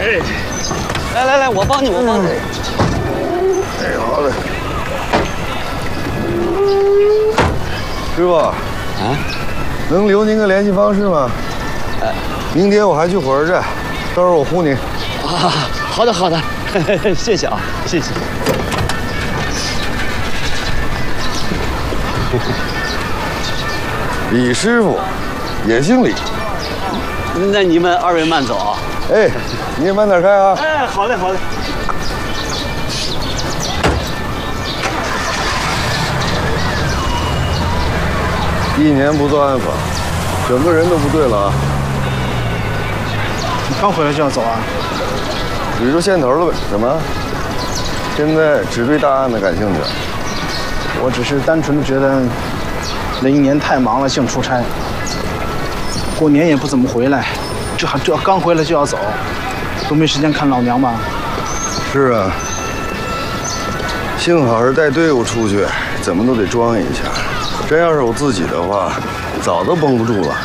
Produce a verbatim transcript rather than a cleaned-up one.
哎，来来来，我帮你，我帮你。 哎，好嘞。师傅，啊，能留您个联系方式吗？呃，明天我还去火车站，到时候我呼您。 啊，好的好的，谢谢啊，谢谢。 李师傅，也姓李。 那你们二位慢走啊。 哎，你也慢点开啊。 哎，好嘞好嘞。 一年不做暗访，整个人都不对了啊！ 你刚回来就要走啊？ 捋出线头了呗？怎么？现在只对大案的感兴趣？ 我只是单纯的觉得，那一年太忙了，净出差，过年也不怎么回来，这还这刚回来就要走，都没时间看老娘吧？ 是啊，幸好是带队伍出去，怎么都得装一下。真要是我自己的话，早都绷不住了。